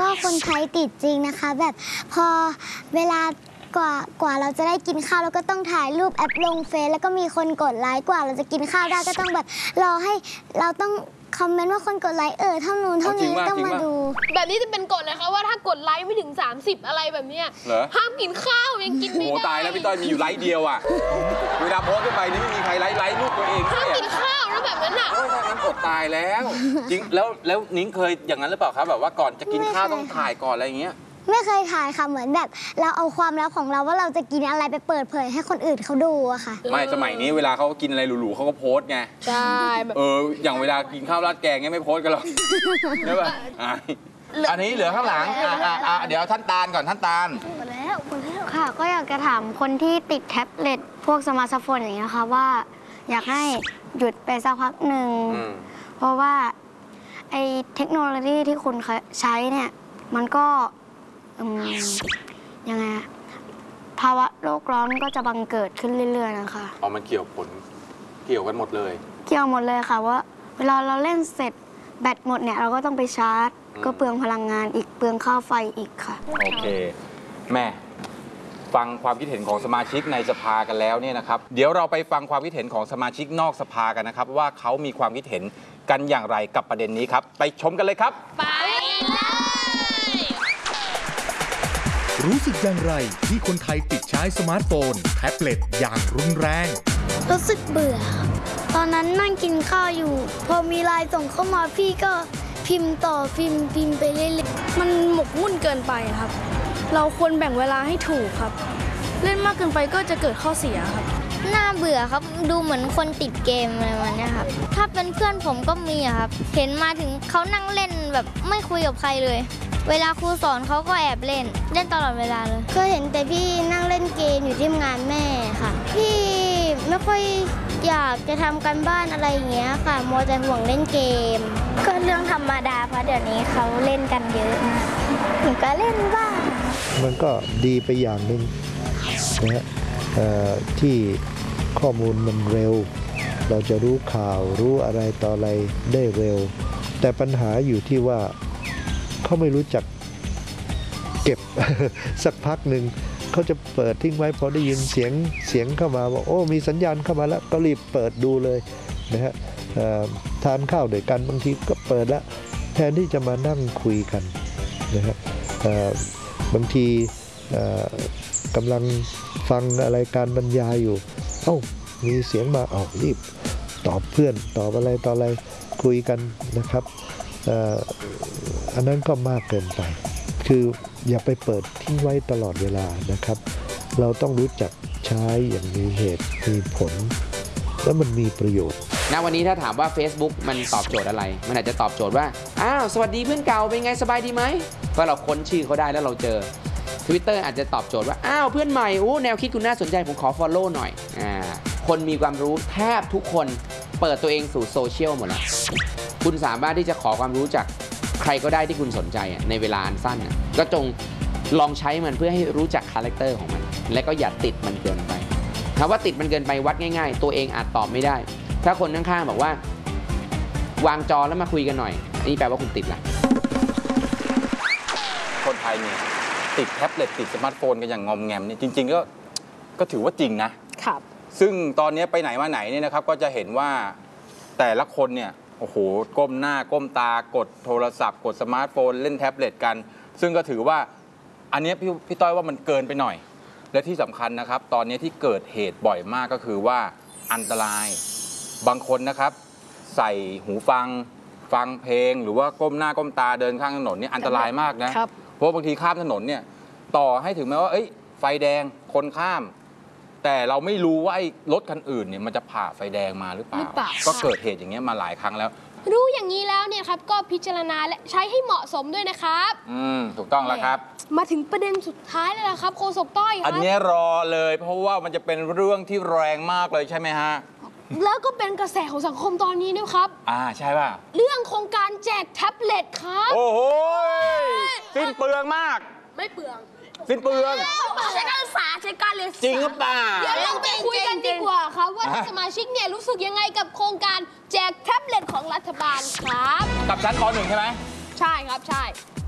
ว่าคนไทยติดจริงนะคะแบบพอเวลากว่าเราจะได้กินข้าวเราก็ต้องถ่ายรูปแอปลงเฟซแล้วก็มีคนกดไลค์กว่าเราจะกินข้าวได้ก็ต้องแบบรอให้เราต้องคอมเมนต์ว่าคนกดไลค์เท่านู้นเท่านี้ต้องมาดูแบบนี้จะเป็นกฎนะคะว่าถ้ากดไลค์ไม่ถึง30อะไรแบบเนี้ยห้ามกินข้าวยังกินไม่ได้โอ้ตายแล้วพี่ต้อยมีอยู่ไลค์เดียวอ่ะเวลาโพสต์ขึ้นไปนี่ไม่มีใครไลค์รูปตัวเองห้ามกินข้าวแล้วแบบนั้นอ่ะถ้างั้นอดตายแล้วจริงแล้วนิ้งเคยอย่างนั้นหรือเปล่าครับแบบว่าก่อนจะกินข้าวต้องถ่ายก่อนอะไรอย่างเงี้ยไม่เคยถ่ายค่ะเหมือนแบบเราเอาความลับของเราว่าเราจะกินอะไรไปเปิดเผยให้คนอื่นเขาดูอะค่ะไม่สมัยนี้เวลาเขากินอะไรหรูๆเขาก็โพสต์ไงใช่อย่างเวลากินข้าวราดแกงเงี้ยไม่โพสต์กันหรอกใช่ป่ะอันนี้เหลือข้างหลังเดี๋ยวท่านตาลก่อนท่านตาลหมดแล้วค่ะก็อยากจะถามคนที่ติดแท็บเล็ตพวกสมาร์ทโฟนอย่างเงี้ยค่ะว่าอยากให้หยุดไปสักพักหนึ่งเพราะว่าไอ้เทคโนโลยีที่คุณใช้เนี่ยมันก็ยังไงภาวะโลกร้อนก็จะบังเกิดขึ้นเรื่อยๆนะคะมันเกี่ยวกันหมดเลยเกี่ยวหมดเลยค่ะว่าเวลาเราเล่นเสร็จแบตหมดเนี่ยเราก็ต้องไปชาร์จก็เปลืองพลังงานอีกเปลืองค่าไฟอีกค่ะโอเคแม่ฟังความคิดเห็นของสมาชิกในสภากันแล้วเนี่ยนะครับเดี๋ยวเราไปฟังความคิดเห็นของสมาชิกนอกสภากันนะครับว่าเขามีความคิดเห็นกันอย่างไรกับประเด็นนี้ครับไปชมกันเลยครับไปเลยรู้สึกอย่างไรที่คนไทยติดใช้สมาร์ทโฟนแท็บเล็ตอย่างรุนแรงรู้สึกเบื่อตอนนั้นนั่งกินข้าวอยู่พอมีไลน์ส่งเข้ามาพี่ก็พิมพ์ต่อพิมพ์ไปเรื่อยๆมันหมกมุ่นเกินไปครับเราควรแบ่งเวลาให้ถูกครับเล่นมากเกินไปก็จะเกิดข้อเสียครับน่าเบื่อครับดูเหมือนคนติดเกมอะไรแบบนี้ครับถ้าเป็นเพื่อนผมก็มีครับเห็นมาถึงเขานั่งเล่นแบบไม่คุยกับใครเลยเวลาครูสอนเขาก็แอบเล่นตลอดเวลาเลยก็เห็นแต่พี่นั่งเล่นเกมอยู่ที่งานแม่ค่ะพี่ไม่ค่อยอยากจะทำการบ้านอะไรอย่างเงี้ยค่ะมัวแต่ห่วงเล่นเกมก็เรื่องธรรมดาเพราะเดี๋ยวนี้เขาเล่นกันเยอะหนูก็เล่นบ้างมันก็ดีไปอย่างหนึ่งนะฮะที่ข้อมูลมันเร็วเราจะรู้ข่าวรู้อะไรต่ออะไรได้เร็วแต่ปัญหาอยู่ที่ว่าเขาไม่รู้จักเก็บ สักพักหนึ่งเขาจะเปิดทิ้งไว้พอได้ยินเสียงเข้ามาว่าโอ้มีสัญญาณเข้ามาแล้วก็รีบเปิดดูเลยนะฮะทานข้าวด้วยกันบางทีก็เปิดแล้วแทนที่จะมานั่งคุยกันนะฮะบางทีกำลังฟังอะไรการบรรยายอยู่มีเสียงมารีบตอบเพื่อนตอบอะไรต่ออะไรคุยกันนะครับอันนั้นก็มากเกินไปคืออย่าไปเปิดทิ้งไว้ตลอดเวลานะครับเราต้องรู้จักใช้อย่างมีเหตุมีผลแล้วมันมีประโยชน์ณวันนี้ถ้าถามว่า Facebook มันตอบโจทย์อะไรมันอาจจะตอบโจทย์ว่าสวัสดีเพื่อนเก่าเป็นไงสบายดีไหมเพราะเราค้นชื่อเขาได้แล้วเราเจอ Twitter อาจจะตอบโจทย์ว่าเพื่อนใหม่แนวคิดคุณน่าสนใจผมขอ follow หน่อยคนมีความรู้แทบทุกคนเปิดตัวเองสู่โซเชียลหมดแล้วคุณสามารถที่จะขอความรู้จากใครก็ได้ที่คุณสนใจในเวลาอันสั้นก็จงลองใช้มันเพื่อให้รู้จักคาแรคเตอร์ของมันและก็อย่าติดมันเกินไปถามว่าติดมันเกินไปวัดง่ายๆตัวเองอาจตอบไม่ได้ถ้าคนข้างๆบอกว่าวางจอแล้วมาคุยกันหน่อยนี่แปลว่าคุณติดละคนไทยเนี่ยติดแท็บเล็ตติดสมาร์ทโฟนกันอย่างงอมแงมเนี่ยจริงๆก็ถือว่าจริงนะครับซึ่งตอนนี้ไปไหนมาไหนเนี่ยนะครับก็จะเห็นว่าแต่ละคนเนี่ยโอ้โหก้มหน้าก้มตากดโทรศัพท์กดสมาร์ทโฟนเล่นแท็บเล็ตกันซึ่งก็ถือว่าอันนี้พี่ต้อยว่ามันเกินไปหน่อยและที่สำคัญนะครับตอนนี้ที่เกิดเหตุบ่อยมากก็คือว่าอันตรายบางคนนะครับใส่หูฟังเพลงหรือว่าก้มหน้าก้มตาเดินข้างถนนนี่อันตรายมากนะเพราะบางทีข้ามถนนเนี่ยต่อให้ถึงแม้ว่าไฟแดงคนข้ามแต่เราไม่รู้ว่าไอ้รถคันอื่นเนี่ยมันจะผ่าไฟแดงมาหรือเปล่าก็เกิดเหตุอย่างเงี้ยมาหลายครั้งแล้วรู้อย่างนี้แล้วเนี่ยครับก็พิจารณาและใช้ให้เหมาะสมด้วยนะครับถูกต้องแล้วครับมาถึงประเด็นสุดท้ายแล้วนะครับโฆษกต้อยครับอันนี้รอเลยเพราะว่ามันจะเป็นเรื่องที่แรงมากเลยใช่ไหมฮะแล้วก็เป็นกระแสของสังคมตอนนี้นะครับใช่ป่ะเรื่องโครงการแจกแท็บเล็ตครับโอ้โหสิ้นเปลืองมากไม่เปลืองสิ้นเปลืองใช้การศึกษาใช้การเรียนจริงหรือเปล่าเดี๋ยวเราไปคุยกันดีกว่าครับว่าสมาชิกเนี่ยรู้สึกยังไงกับโครงการแจกแท็บเล็ตของรัฐบาลครับกับชั้นป .1 ใช่ไหมใช่ครับใช่